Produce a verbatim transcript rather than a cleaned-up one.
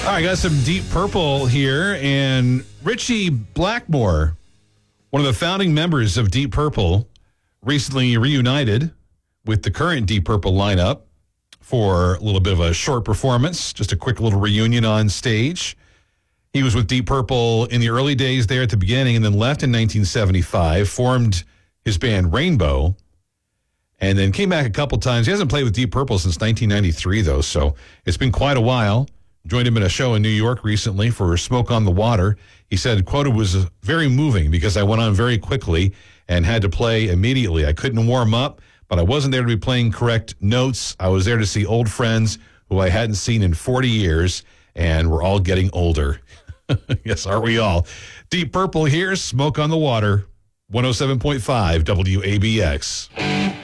All right, got some Deep Purple here, and Richie Blackmore, one of the founding members of Deep Purple, recently reunited with the current Deep Purple lineup for a little bit of a short performance, just a quick little reunion on stage. He was with Deep Purple in the early days there at the beginning, and then left in nineteen seventy-five, formed his band Rainbow, and then came back a couple times. He hasn't played with Deep Purple since nineteen ninety-three, though, so it's been quite a while. Joined him in a show in New York recently for Smoke on the Water. He said, quote, "It was very moving because I went on very quickly and had to play immediately. I couldn't warm up, but I wasn't there to be playing correct notes. I was there to see old friends who I hadn't seen in forty years, and we're all getting older." Yes, aren't we all? Deep Purple here, Smoke on the Water, one oh seven point five W A B X.